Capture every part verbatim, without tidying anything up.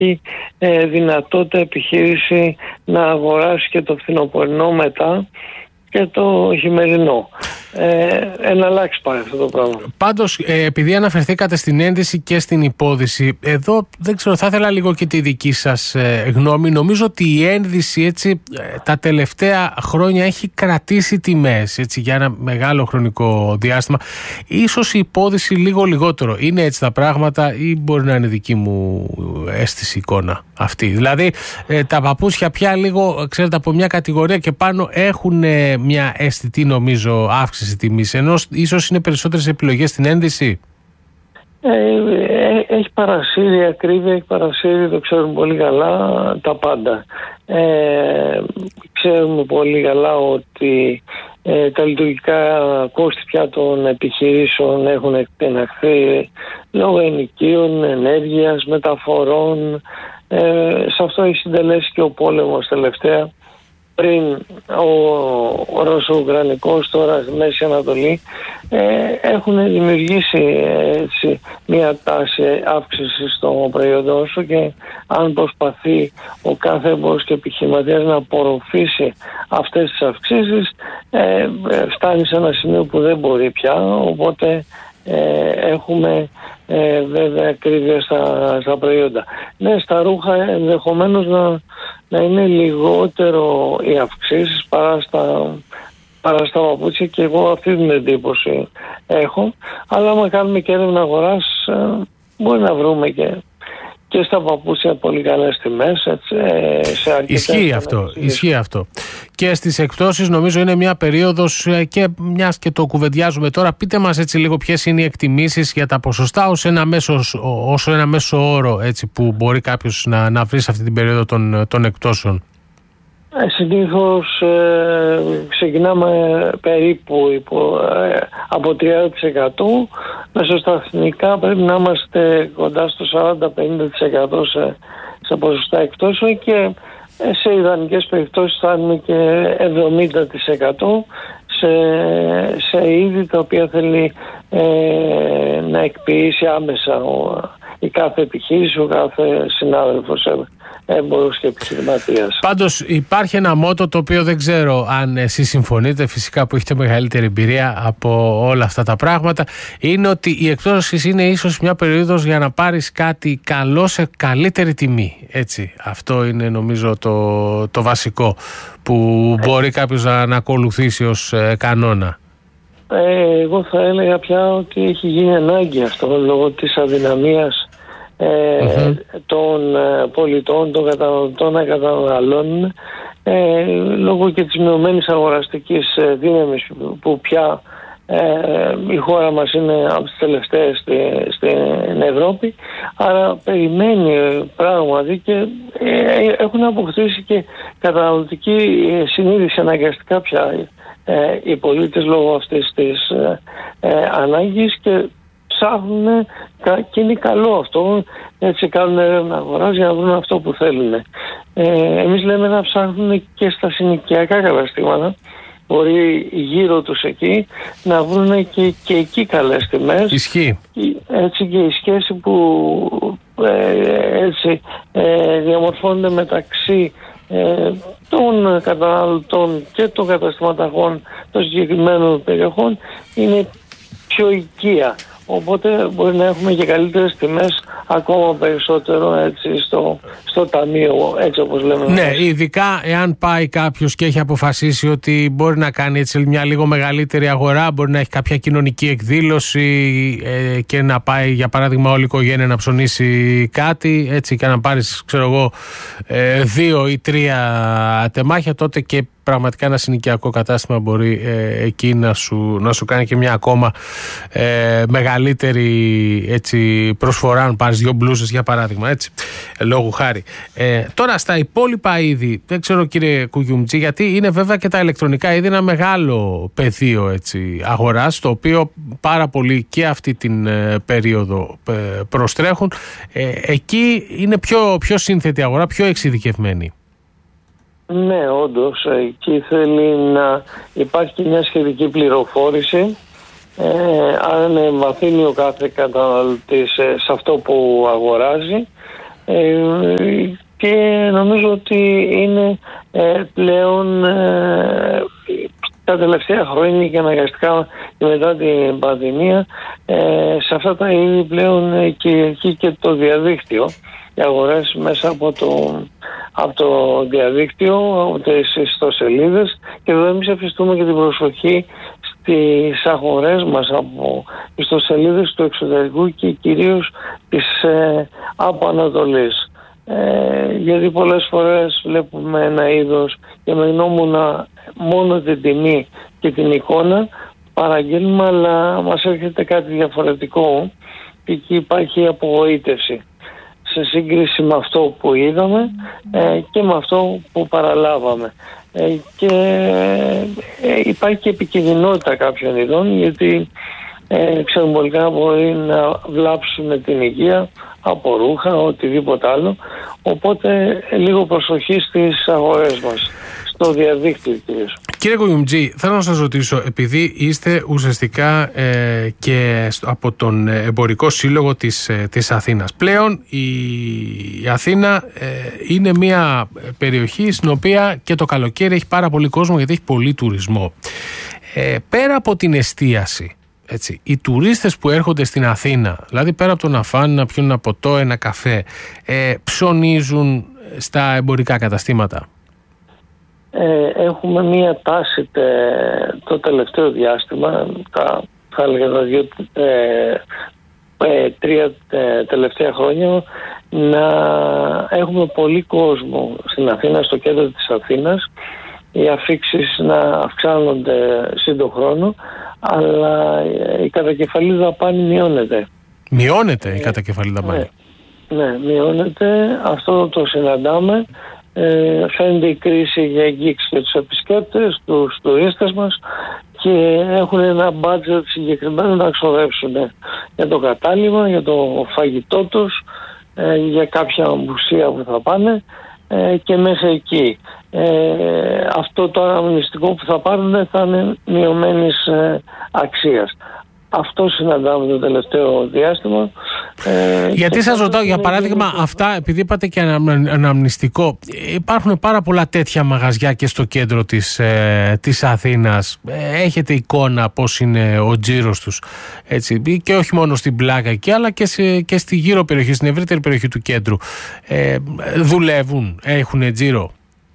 έχει ε, δυνατότητα επιχείρηση να αγοράσει και το φθινοπορεινό μετά και το χειμερινό. Ε, εναλλάξει πάει αυτό το πράγμα. Πάντως, ε, επειδή αναφερθήκατε στην ένδυση και στην υπόδυση, εδώ δεν ξέρω, θα ήθελα λίγο και τη δική σας ε, γνώμη. Νομίζω ότι η ένδυση έτσι, ε, τα τελευταία χρόνια έχει κρατήσει τιμές έτσι, για ένα μεγάλο χρονικό διάστημα. Ίσως η υπόδυση λίγο λιγότερο. Είναι έτσι τα πράγματα ή μπορεί να είναι δική μου αίσθηση εικόνα αυτή? Δηλαδή, ε, τα παπούτσια πια λίγο, ξέρετε, από μια κατηγορία και πάνω έχουν ε, μια αισθητή, νομίζω, αύξηση τιμής, ενώ ίσως είναι περισσότερες επιλογές στην ένδυση. Ε, ε, έχει παρασύρει ακρίβεια, έχει παρασύρει, το ξέρουμε πολύ καλά, τα πάντα. Ε, ξέρουμε πολύ καλά ότι ε, τα λειτουργικά κόστη πια των επιχειρήσεων έχουν εκτεναχθεί λόγω ενοικίων, ενέργειας, μεταφορών. Ε, σε αυτό έχει συντελέσει και ο πόλεμος τελευταία. Πριν ο Ρώσο-Ουκρανικός, τώρα στη Μέση Ανατολή, ε, έχουν δημιουργήσει έτσι, μια τάση αύξησης των προϊόντων όσο και αν προσπαθεί ο κάθε έμπορος και επιχειρηματίας να απορροφήσει αυτές τις αυξήσεις, ε, φτάνει σε ένα σημείο που δεν μπορεί πια, οπότε ε, έχουμε ε, βέβαια ακρίβεια στα, στα προϊόντα. Ναι, στα ρούχα ενδεχομένως να να είναι λιγότερο οι αυξήσεις παρά στα, παρά στα παπούτσια, και εγώ αυτή την εντύπωση έχω. Αλλά άμα κάνουμε και έρευνα αγοράς, μπορεί να βρούμε και, και στα παπούτσια πολύ καλές τιμές. Έτσι, σε ισχύει αυτό, ισχύει αυτό. Και στις εκπτώσεις νομίζω είναι μια περίοδος, και μιας και το κουβεντιάζουμε τώρα, πείτε μας έτσι λίγο ποιες είναι οι εκτιμήσεις για τα ποσοστά ως ένα μέσο, ως ένα μέσο όρο έτσι, που μπορεί κάποιος να, να βρει σε αυτή την περίοδο των, των εκπτώσεων. Ε, συνήθως ε, ξεκινάμε περίπου υπό, ε, από τριάντα τοις εκατό. Μεσοσταθμικά πρέπει να είμαστε κοντά στο σαράντα με πενήντα τοις εκατό σε, σε ποσοστά εκπτώσεων, και σε ιδανικές περιπτώσεις φτάνουμε και εβδομήντα τοις εκατό σε, σε είδη τα οποία θέλει ε, να εκποιήσει άμεσα ο, η κάθε επιχείρηση, ο κάθε συνάδελφος έμπορος και επιχειρηματίας. Πάντως υπάρχει ένα μότο το οποίο δεν ξέρω αν εσείς συμφωνείτε, φυσικά που έχετε μεγαλύτερη εμπειρία από όλα αυτά τα πράγματα, είναι ότι η εκπτώσεις είναι ίσως μια περίοδος για να πάρεις κάτι καλό σε καλύτερη τιμή. Έτσι, αυτό είναι νομίζω το, το βασικό που μπορεί κάποιος να, να ακολουθήσει ως ε, κανόνα. Ε, εγώ θα έλεγα πια ότι έχει γίνει ανάγκη αυτό λόγω της αδυναμίας Ε, mm-hmm. των ε, πολιτών, των καταναλωτών να καταναλώνουν, ε, λόγω και της μειωμένης αγοραστικής ε, δύναμης που πια ε, η χώρα μας είναι από τις τελευταίες στη, στην Ευρώπη. Άρα περιμένει πράγματι και ε, έχουν αποκτήσει και καταναλωτική συνείδηση αναγκαστικά πια ε, οι πολίτες λόγω αυτής της ε, ε, ανάγκης, και ψάχνουν, και είναι καλό αυτό, έτσι κάνουν έρευνα αγοράς για να βρουν αυτό που θέλουν. Ε, εμείς λέμε να ψάχνουν και στα συνοικιακά καταστήματα, μπορεί γύρω τους εκεί να βρουν και, και εκεί καλές τιμές. Ισχύει. Έτσι, και η σχέση που ε, έτσι ε, διαμορφώνεται μεταξύ ε, των καταναλωτών και των καταστηματαγών των συγκεκριμένων περιοχών είναι πιο οικία. Οπότε μπορεί να έχουμε και καλύτερες τιμές ακόμα περισσότερο έτσι, στο, στο ταμείο, έτσι όπως λέμε. Ναι, ειδικά εάν πάει κάποιος και έχει αποφασίσει ότι μπορεί να κάνει έτσι μια λίγο μεγαλύτερη αγορά, μπορεί να έχει κάποια κοινωνική εκδήλωση ε, και να πάει για παράδειγμα όλη η οικογένεια να ψωνίσει κάτι, έτσι, και να πάρεις ξέρω εγώ ε, δύο ή τρία τεμάχια, τότε και πραγματικά ένα συνοικιακό κατάστημα μπορεί ε, εκεί να σου, να σου κάνει και μια ακόμα ε, μεγαλύτερη έτσι, προσφορά, αν πάρεις δύο μπλούζες για παράδειγμα, έτσι, λόγου χάρη. Ε, τώρα στα υπόλοιπα είδη, δεν ξέρω κύριε Κουγιουμτζή, γιατί είναι βέβαια και τα ηλεκτρονικά είδη ένα μεγάλο πεδίο έτσι, αγοράς, το οποίο πάρα πολύ και αυτή την ε, περίοδο ε, προστρέχουν. Ε, εκεί είναι πιο, πιο σύνθετη αγορά, πιο εξειδικευμένη. Ναι, όντως, εκεί θέλει να υπάρχει και μια σχετική πληροφόρηση, ε, αν βαθύνει ο κάθε καταναλωτής σε αυτό που αγοράζει, Ε, και νομίζω ότι είναι ε, πλέον ε, τα τελευταία χρόνια και αναγκαστικά και μετά την πανδημία ε, σε αυτά τα είδη πλέον κυριαρχεί και το διαδίκτυο, οι αγορές μέσα από το, από το διαδίκτυο, από τις ιστοσελίδες, και εδώ εμείς αφιστούμε και την προσοχή στις αγορές μας από ιστοσελίδες του εξωτερικού και κυρίως της ε, από Ανατολής. Ε, γιατί πολλές φορές βλέπουμε ένα είδος και με γνώμονα μόνο την τιμή και την εικόνα παραγγέλνουμε, αλλά μας έρχεται κάτι διαφορετικό και εκεί υπάρχει απογοήτευση σε σύγκριση με αυτό που είδαμε ε, και με αυτό που παραλάβαμε. Ε, και ε, υπάρχει και επικινδυνότητα κάποιων ειδών, γιατί ε, ξεμβολικά μπορεί να βλάψουν την υγεία από ρούχα, οτιδήποτε άλλο. Οπότε λίγο προσοχή στις αγορές μας, στο διαδίκτυο κυρίως. Κύριε Κογιουμτζή, θέλω να σας ρωτήσω, επειδή είστε ουσιαστικά ε, και από τον Εμπορικό Σύλλογο της, ε, της Αθήνας. Πλέον η, η Αθήνα ε, είναι μια περιοχή στην οποία και το καλοκαίρι έχει πάρα πολύ κόσμο, γιατί έχει πολύ τουρισμό. Ε, πέρα από την εστίαση, έτσι, οι τουρίστες που έρχονται στην Αθήνα, δηλαδή πέρα από το να φάνε, να πιούν ένα ποτό, ένα καφέ, ε, ψωνίζουν στα εμπορικά καταστήματα? Ε, έχουμε μία τάση τε, το τελευταίο διάστημα, τα, θα έλεγα τα δύο, ε, ε, τρία ε, τελευταία χρόνια, να έχουμε πολύ κόσμο στην Αθήνα, στο κέντρο της Αθήνας, οι αφήξεις να αυξάνονται σύντο χρόνο, αλλά η κατακεφαλή δαπάνη μειώνεται. Μειώνεται η κατακεφαλή δαπάνη. Ναι, ναι, μειώνεται. Αυτό το συναντάμε. Ε, φαίνεται η κρίση για αγγίξει για τους επισκέπτες, τους τουρίστες μας, και έχουν ένα μπάτζετ συγκεκριμένο να ξοδέψουν για το κατάλημα, για το φαγητό τους, ε, για κάποια μουσεία που θα πάνε, ε, και μέσα εκεί. Ε, αυτό το αναμνηστικό που θα πάρουν θα είναι μειωμένης ε, αξίας. Αυτό συναντάμε το τελευταίο διάστημα. Ε, Γιατί σας ρωτάω, για παράδειγμα, είναι... αυτά, επειδή είπατε και αναμνηστικό, υπάρχουν πάρα πολλά τέτοια μαγαζιά και στο κέντρο της, ε, της Αθήνας. Ε, έχετε εικόνα πώς είναι ο τζίρος τους, έτσι, και όχι μόνο στην Πλάκα εκεί, αλλά και, σε, και στη γύρω περιοχή, στην ευρύτερη περιοχή του κέντρου. Ε, δουλεύουν, έχουν τζίρο?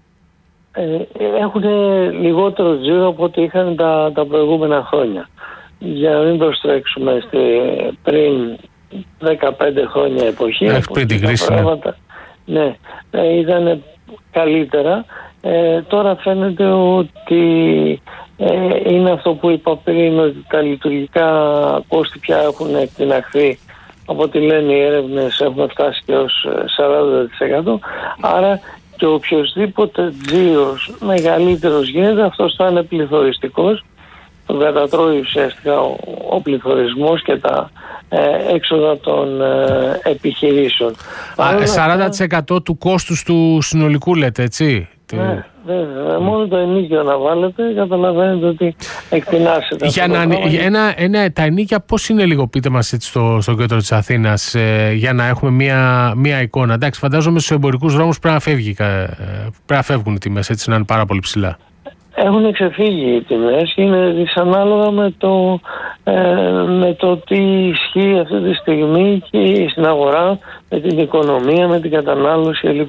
Ε, έχουν λιγότερο τζίρο από ό,τι είχαν τα, τα προηγούμενα χρόνια. Για να μην προστρέξουμε στη πριν δεκαπέντε χρόνια εποχή. Έχει πριν την κρίση, ναι. Ναι, ήταν καλύτερα. Ε, τώρα φαίνεται ότι ε, είναι αυτό που είπα πριν, ότι τα λειτουργικά κόστη πια έχουν εκτιναχθεί. Από ό,τι λένε οι έρευνες, έχουμε φτάσει και ως σαράντα τοις εκατό. Άρα και οποιοσδήποτε τζίρος μεγαλύτερος γίνεται, αυτός θα είναι πληθωριστικός. Τον κατατρώει ουσιαστικά ο, ο πληθωρισμός και τα ε, έξοδα των ε, επιχειρήσεων. Α, σαράντα τοις εκατό του κόστους του συνολικού λέτε, έτσι? Ναι, βέβαια. Μόνο το ενίκιο να βάλετε, καταλαβαίνετε ότι εκτινάσετε. Για να, για ένα, ένα, τα ενίκια πώς είναι, λίγο πείτε μας έτσι στο, στο κέντρο της Αθήνας, ε, για να έχουμε μία, μία εικόνα. Εντάξει, φαντάζομαι στους εμπορικούς δρόμους πρέπει να, φεύγει, ε, πρέπει να φεύγουν οι τιμές, έτσι, να είναι πάρα πολύ ψηλά. Έχουν ξεφύγει οι τιμές και είναι δυσανάλογα με το, ε, με το τι ισχύει αυτή τη στιγμή και στην αγορά, με την οικονομία, με την κατανάλωση κλπ.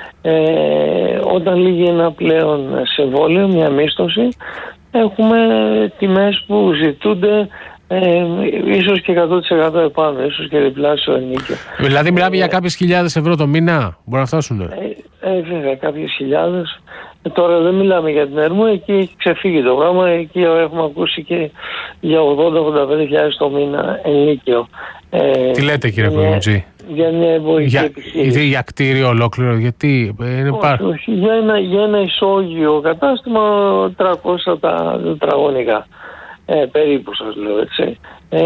Ε, όταν λύγει ένα πλέον συμβόλαιο, μια μίσθωση, έχουμε τιμές που ζητούνται ε, ίσως και εκατό τοις εκατό επάνω, ίσως και διπλάσιο ενίκιο. Δηλαδή μιλάμε ε, για κάποιες χιλιάδες ευρώ το μήνα, μπορεί να φτάσουν. Ε, ε, βέβαια, κάποιες χιλιάδες. Ε, τώρα δεν μιλάμε για την Ερμού, εκεί έχει ξεφύγει το πράγμα, εκεί έχουμε ακούσει και για ογδόντα με ογδόντα πέντε χιλιάδες το μήνα ενίκιο. Ε, Τι λέτε, κύριε Κογιουμτζή? Για μια εμπορική για, επιχείρηση. Για κτίριο ολόκληρο, γιατί είναι όχι, πάρα... όχι, για ένα, για ένα ισόγειο κατάστημα τριακόσια τα τετραγωνικά. Ε, περίπου σας λέω, έτσι. Ε,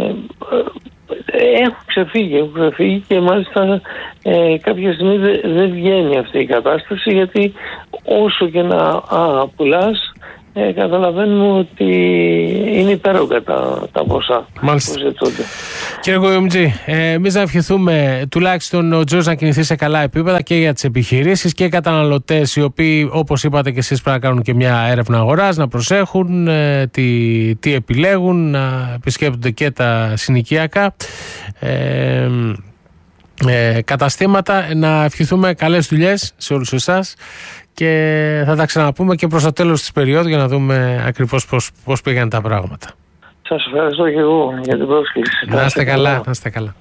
έχουν ξεφύγει, έχουν ξεφύγει και μάλιστα ε, κάποια στιγμή δεν δε βγαίνει αυτή η κατάσταση, γιατί όσο και να α, πουλάς, ε, καταλαβαίνουμε ότι είναι υπέρογκα τα, τα ποσά που ζητούνται. Κύριε Κοκομιτζή, ε, εμείς να ευχηθούμε τουλάχιστον ο Τζος να κινηθεί σε καλά επίπεδα και για τις επιχειρήσεις και οι καταναλωτές, οι οποίοι, όπως είπατε και εσείς, πρέπει να κάνουν και μια έρευνα αγοράς, να προσέχουν ε, τι, τι επιλέγουν, να επισκέπτονται και τα συνοικιακά ε, ε, καταστήματα. Να ευχηθούμε καλές δουλειές σε όλους εσάς και θα τα ξαναπούμε και προς το τέλος της περίοδου για να δούμε ακριβώς πώς, πώς πήγαν τα πράγματα. Σας ευχαριστώ και εγώ για την πρόσκληση. Να είστε καλά, να είστε καλά.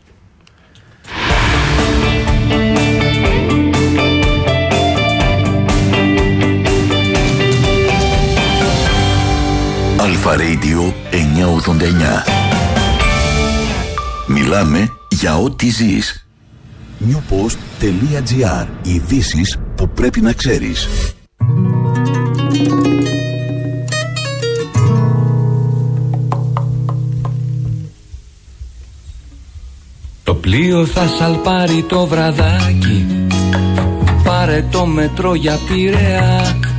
Αλφα Radio εννιακόσια ογδόντα εννιά. Μιλάμε για ό,τι ζεις. newpost.gr. Ειδήσεις που πρέπει να ξέρεις. Το πλοίο θα σαλπάρει το βραδάκι. Πάρε το μετρό για Πειραιά.